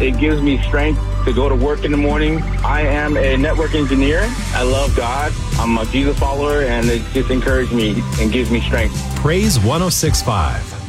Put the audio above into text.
It gives me strength to go to work in the morning. I am a network engineer. I love God. I'm a Jesus follower, and it just encourages me and gives me strength. Praise 106.5.